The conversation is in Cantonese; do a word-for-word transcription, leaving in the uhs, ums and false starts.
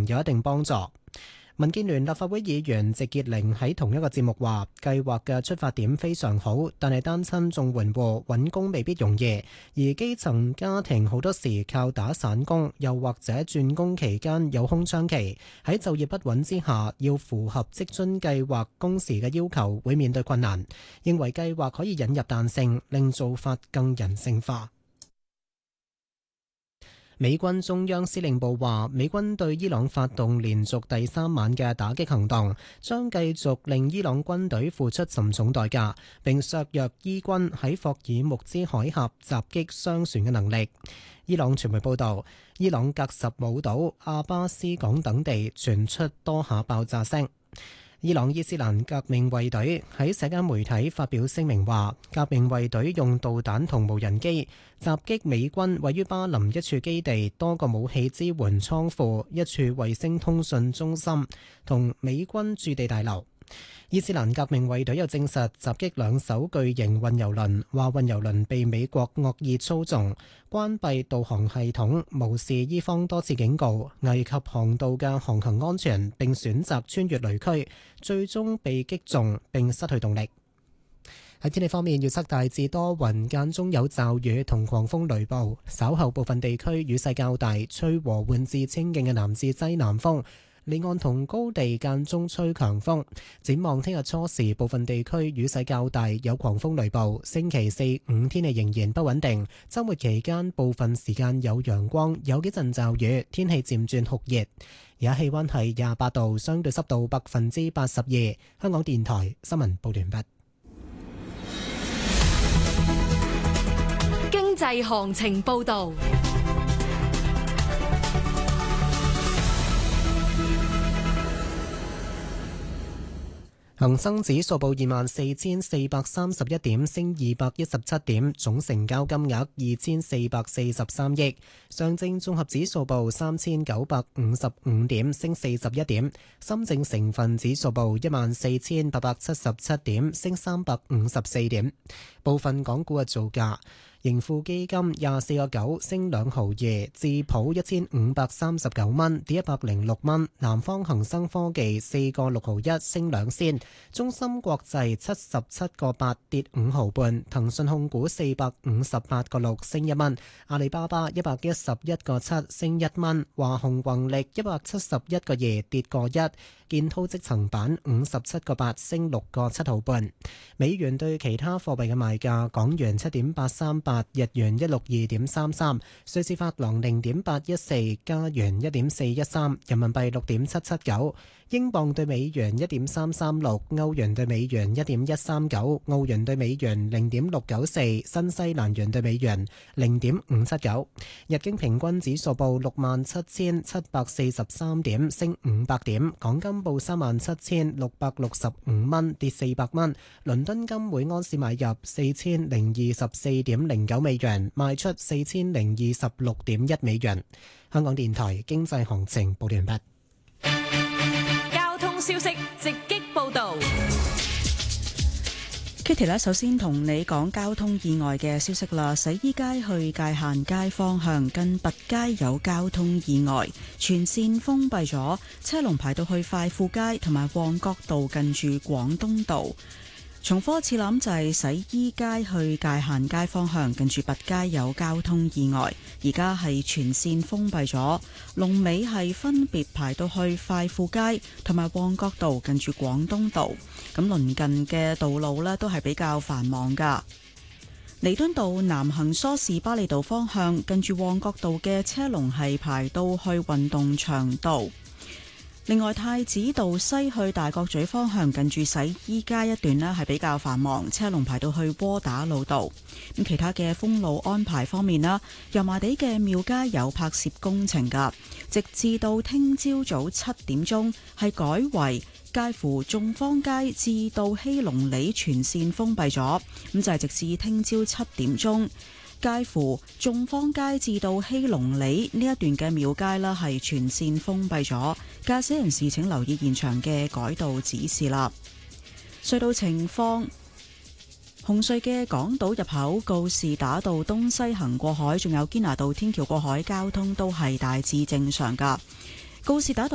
有一定幫助。民建聯立法會議員席潔玲喺同一個節目話，計劃嘅出發點非常好，但係單親綜援戶揾工未必容易，而基層家庭好多時靠打散工，又或者轉工期間有空窗期，喺就業不穩之下，要符合職津計劃工時嘅要求，會面對困難。認為計劃可以引入彈性，令做法更人性化。美軍中央司令部話，美軍對伊朗發動連續第三晚嘅打擊行動，將繼續令伊朗軍隊付出沉重代價，並削弱伊軍喺霍爾木茲海峽襲擊商船嘅能力。伊朗傳媒報導，伊朗格什姆島、阿巴斯港等地傳出多下爆炸聲。伊朗伊斯蘭革命衛隊喺社交媒體發表聲明話，革命衛隊用導彈同無人機襲擊美軍位於巴林一處基地、多個武器支援倉庫、一處衛星通訊中心同美軍駐地大樓。伊斯蘭革命衛隊又證實襲擊兩艘巨型運油輪，話運油輪被美國惡意操縱，關閉導航系統，無視伊方多次警告，危及航道嘅航行安全，並選擇穿越雷區，最終被擊中並失去動力。喺天氣方面，預測大致多雲，間中有驟雨同狂風雷暴，稍後部分地區雨勢較大，吹和緩至清勁嘅南至西南風。離岸同高地間中吹強風，展望聽日初時部分地區雨勢較大，有狂風雷暴。星期四五天氣仍然不穩定，週末期間部分時間有陽光，有幾陣驟雨，天氣漸轉酷熱。而家氣溫係廿八度，相對濕度百分之八十二。香港電台新聞報完畢。 經濟行情報導。 恒生指數報二萬四千四百三十一點，升二百一十七點，總成交金額二千四百四十三億。上證綜合指數報三千九百五十五點，升四十一點。深證成分指數報一萬四千八百七十七點，升三百五十四點。部分港股嘅造價。盈富基金廿四個九升兩毫二，智普一千五百三十九蚊跌一百零六蚊，南方恒生科技四個六毫一升兩仙，中芯國際七十七個八跌五毫半，騰訊控股四百五十八個六升一蚊，阿里巴巴一百一十一個七升一蚊，華虹宏力一百七十一個二跌個一，建滔積層板五十七個八升六個七毫半。美元對其他貨幣嘅賣價，港元七點八三八，日元一六二點三三，瑞士法郎零點八一四，加元一點四一三，人民幣六點七七九，英鎊對美元一點三三六，歐元對美元一點一三九，澳元對美元零點六九四，新西蘭元對美元零點五七九。日經平均指數報六萬七千七百四十三點，升五百點。港金報三萬七千六百六十五蚊，跌四百蚊。倫敦金每安士買入四千零二十四點零九美元，賣出四千零二十六點一美元。香港電台經濟行情報完畢。 交通消息直擊報道。 Kitty 咧，首先同你講交通意外嘅消息啦。洗衣街去界限街方向近拔街有交通意外，全線封閉咗，車龍排到去快富街同埋旺角道近住廣東道。重複一次諗就係洗衣街去界限街方向近住拔街有交通意外，而家係全線封閉咗，龍尾係分別排到去快富街同埋旺角道近住廣東道。咁鄰近嘅道路呢都係比較繁忙噶。彌敦道南行梳士巴利道方向近住旺角道嘅車龍係排到去運動場道。另外，太子道西去大角咀方向近住洗衣街一段呢係比較繁忙，車龍排到去窩打老道。咁其他嘅封路安排方面啦，油麻地嘅廟街有拍攝工程噶，直至到聽朝早七點鐘係改為介乎眾坊街至到希隆里全線封閉咗，咁就係直至聽朝七點鐘。介乎眾坊街至到希隆里呢一段嘅廟街啦，係全線封閉咗，駕駛人士請留意現場嘅改道指示啦。隧道情況，紅隧嘅港島入口告士打道東西行過海，仲有堅拿道天橋過海，交通都係大致正常噶。告士打道